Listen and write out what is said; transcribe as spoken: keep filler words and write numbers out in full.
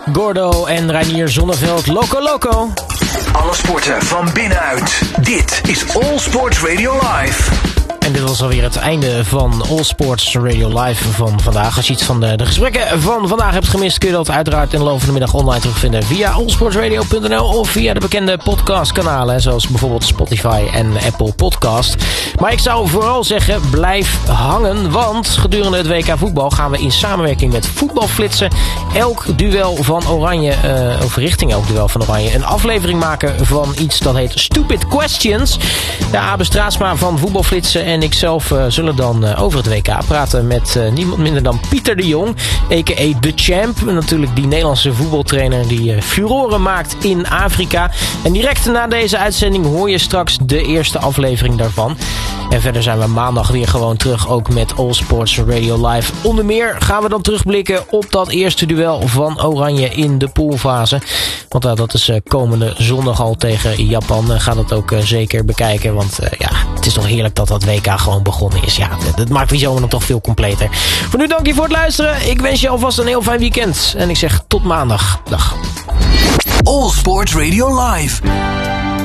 Gordo en Reinier Zonneveld, Loco Loco. Alle sporten van binnenuit. Dit is All Sports Radio Live. En dit was alweer het einde van All Sports Radio Live van vandaag. Als je iets van de, de gesprekken van vandaag hebt gemist, kun je dat uiteraard in de loop van de middag online terugvinden via allsportsradio punt n l of via de bekende podcastkanalen, zoals bijvoorbeeld Spotify en Apple Podcast. Maar ik zou vooral zeggen, blijf hangen, want gedurende het W K voetbal gaan we in samenwerking met Voetbalflitsen elk duel van Oranje, uh, of richting elk duel van Oranje, een aflevering maken van iets dat heet Stupid Questions. De Abe Straatsma van Voetbalflitsen en ikzelf uh, zullen dan uh, over het W K praten met uh, niemand minder dan Pieter de Jong, a k a. The Champ. Natuurlijk die Nederlandse voetbaltrainer die uh, furoren maakt in Afrika. En direct na deze uitzending hoor je straks de eerste aflevering daarvan. En verder zijn we maandag weer gewoon terug, ook met All Sports Radio Live. Onder meer gaan we dan terugblikken op dat eerste duel van Oranje in de poolfase. Want uh, dat is uh, komende zondag al tegen Japan. Uh, ga dat ook uh, zeker bekijken, want uh, ja, het is toch heerlijk dat dat W K gewoon begonnen is. Ja, dat, dat maakt die zomer nog toch veel completer. Voor nu dank je voor het luisteren. Ik wens je alvast een heel fijn weekend. En ik zeg tot maandag. Dag. All Sports Radio Live.